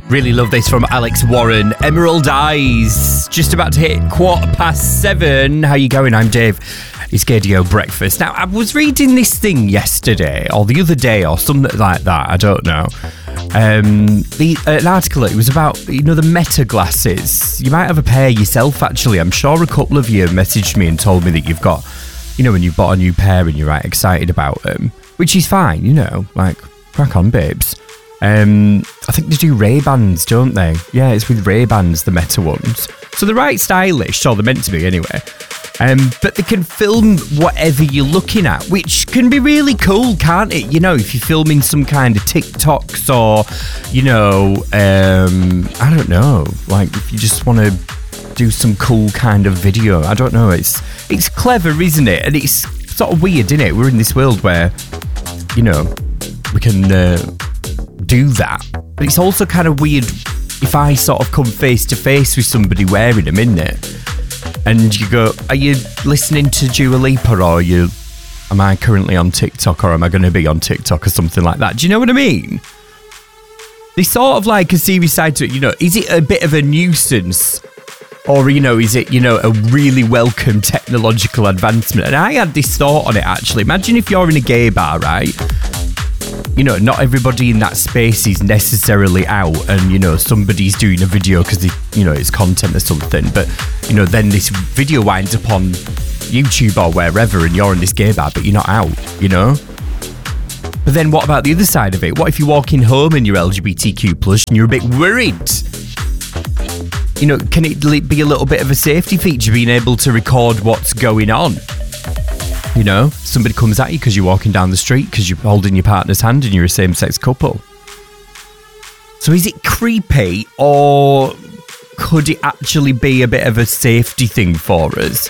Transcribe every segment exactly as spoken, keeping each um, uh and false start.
Really love this from Alex Warren. Emerald Eyes. Just about to hit quarter past seven. How you going? I'm Dave. It's Gaydio Breakfast. Now, I was reading this thing yesterday, or the other day, or something like that. I don't know. Um, the uh, an article. It was about, you know, the Meta glasses. You might have a pair yourself, actually. I'm sure a couple of you messaged me and told me that you've got, you know, when you've bought a new pair and you're right excited about them, which is fine, you know, like, crack on, babes. Um, I think they do Ray-Bans, don't they? Yeah, it's with Ray-Bans, the Meta ones. So they're right stylish, or they're meant to be anyway. Um, but they can film whatever you're looking at, which can be really cool, can't it? You know, if you're filming some kind of TikToks or, you know, um, I don't know, like if you just want to do some cool kind of video. I don't know, it's it's clever, isn't it? And it's sort of weird, isn't it? We're in this world where, you know, we can uh, do that. But it's also kind of weird if I sort of come face to face with somebody wearing them, isn't it? And you go, are you listening to Dua Lipa, or are you, am I currently on TikTok, or am I going to be on TikTok or something like that? Do you know what I mean? There's sort of like a serious side to it, you know. Is it a bit of a nuisance, or, you know, is it, you know, a really welcome technological advancement? And I had this thought on it, actually. Imagine if you're in a gay bar, right? You know, not everybody in that space is necessarily out, and, you know, somebody's doing a video because, you know, it's content or something. But, you know, then this video winds up on YouTube or wherever, and you're in this gay bar, but you're not out, you know? But then what about the other side of it? What if you're walking home and you're L G B T Q plus and you're a bit worried? You know, can it be a little bit of a safety feature, being able to record what's going on? You know, somebody comes at you because you're walking down the street because you're holding your partner's hand and you're a same-sex couple. So is it creepy, or could it actually be a bit of a safety thing for us?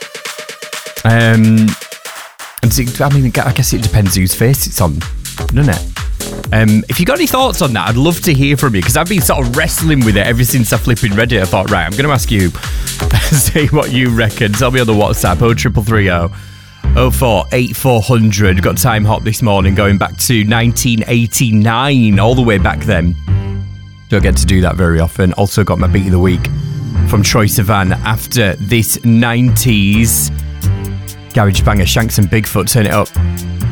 Um, and so, I mean, I guess it depends whose face it's on, doesn't it? Um, if you got any thoughts on that, I'd love to hear from you, because I've been sort of wrestling with it ever since I flipping read it. I thought, right, I'm going to ask you, see what you reckon. Tell me on the WhatsApp, oh triple three oh. oh four eight four hundred. Got time hop this morning going back to nineteen eighty-nine, all the way back then. Don't get to do that very often. Also got my beat of the week from Troye Sivan after this nineties garage banger, Shanks and Bigfoot. Turn it up.